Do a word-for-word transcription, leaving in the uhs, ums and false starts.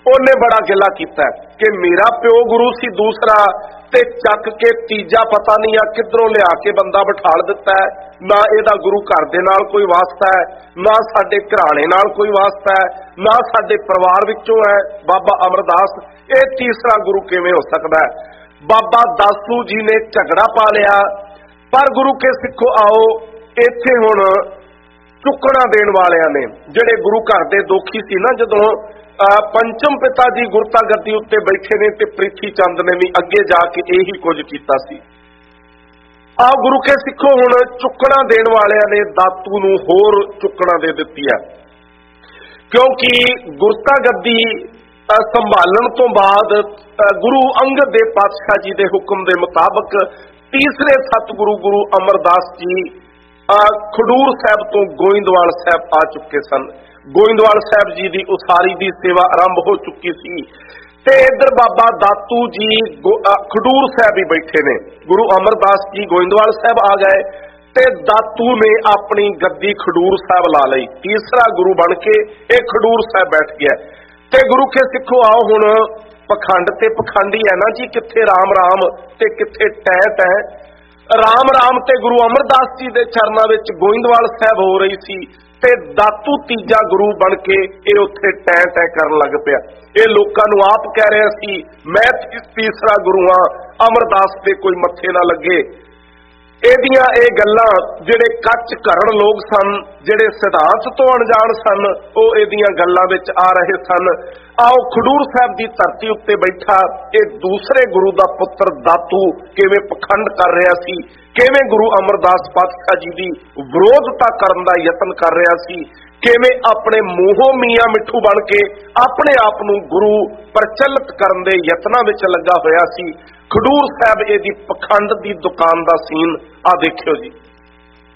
ਉਹਨੇ बड़ा गिला किया कि मेरा प्यो गुरु सी दूसरा ते चक के तीजा पता नहीं आ किधरों लिया के बंदा बिठा दिता है। ना इहदा गुरु घर दे नाल कोई वास्ता है, ना साडे घराणे नाल कोई वास्ता है, ना साडे परिवार विचों है बाबा अमरदास। ये तीसरा गुरु किवें हो सकदा है? बाबा दासू जी ने झगड़ा पा लिया। पर गुरु के सिखो आओ इत्थे हुण चुकना देण वालियां ने जिहड़े गुरु घर दे दोखी सी ना, जदों पंचम पिता जी गुरता गद्दी उत्ते बैठे ने ते प्रिथी चंद ने भी अगे जाके यही कुछ कीता सी। आ गुरु के सिखो हुण चुकना देण वालियां ने दातू नूं होर चुकना दे दित्ती है, क्योंकि गुरता गद्दी संभालण तो बाद गुरु अंगद दे पातशाह जी दे हुक्म दे मुताबक तीसरे सतगुरु गुरु अमरदास जी खडूर साहब तो गोइंदवाल साहब आ चुके सन। गोइंदवाल साहब जी की उसारी की सेवा आरंभ हो चुकी सी ते इधर बाबा दातू जी खडूर साहब ही बैठे ने। गुरु अमरदास जी गोइंदवाल साहब आ गए ते दातू ने अपनी गद्दी खडूर साहब ला लई। तीसरा गुरु बन के एक खडूर साहब बैठ गया। ते गुरु के सिखो आओ हुण पखंड ते पखंडी है ना जी, किथे राम राम ते किथे टै टै। राम राम ते गुरु अमरदास जी दे चरनां विच गोइंदवाल साहब हो रही सी ते दातू तीजा गुरु बन के ये उत्थे टै टै करन लग पिया। ये लोकां नूं आप कह रहा सी मैं तीसरा गुरु हां, अमरदास ते कोई मत्थे ना लगे। ਇਹਦੀਆਂ ਇਹ ਗੱਲਾਂ ਜਿਹੜੇ ਕੱਚ ਘਰਣ ਲੋਕ ਸਨ, ਜਿਹੜੇ ਸਿਧਾਂਤ ਤੋਂ ਅਣਜਾਣ ਸਨ, ਉਹ ਇਹਦੀਆਂ ਗੱਲਾਂ ਵਿੱਚ ਆ ਰਹੇ ਸਨ। ਆਓ ਖਡੂਰ ਸਾਹਿਬ ਦੀ ਧਰਤੀ ਉੱਤੇ ਬੈਠਾ ਇਹ ਦੂਸਰੇ ਗੁਰੂ ਦਾ ਪੁੱਤਰ ਦਾਤੂ ਕਿਵੇਂ ਪਖੰਡ ਕਰ ਰਿਹਾ ਸੀ, ਕਿਵੇਂ ਗੁਰੂ ਅਮਰਦਾਸ ਪਾਤਸ਼ਾਹ ਜੀ ਦੀ ਵਿਰੋਧਤਾ ਕਰਨ ਦਾ ਯਤਨ ਕਰ ਰਿਹਾ ਸੀ, ਕਿਵੇਂ ਆਪਣੇ ਮੂੰਹੋਂ ਮੀਆਂ ਮਿੱਠੂ ਬਣ ਕੇ ਆਪਣੇ ਆਪ ਨੂੰ ਗੁਰੂ ਪ੍ਰਚਲਿਤ ਕਰਨ ਦੇ ਯਤਨਾਂ ਵਿੱਚ ਲੱਗਾ ਹੋਇਆ ਸੀ। ਖਡੂਰ ਸਾਹਿਬ ਇਹਦੀ ਪਖੰਡ ਦੀ ਦੁਕਾਨ ਦਾ ਸੀਨ ਆ ਦੇਖਿਓ ਜੀ।